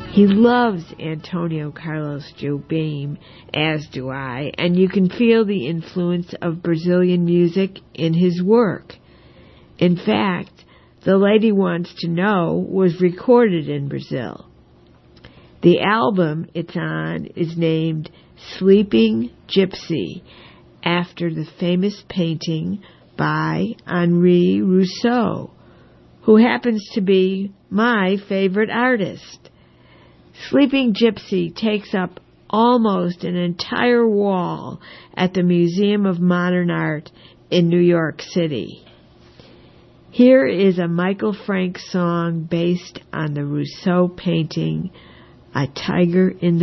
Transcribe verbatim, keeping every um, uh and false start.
He loves Antonio Carlos Jobim, as do I, and you can feel the influence of Brazilian music in his work. In fact, The Lady Wants to Know was recorded in Brazil. The album it's on is named Sleeping Gypsy, after the famous painting by Henri Rousseau, who happens to be my favorite artist. Sleeping Gypsy takes up almost an entire wall at the Museum of Modern Art in New York City. Here is a Michael Frank song based on the Rousseau painting, A Tiger in the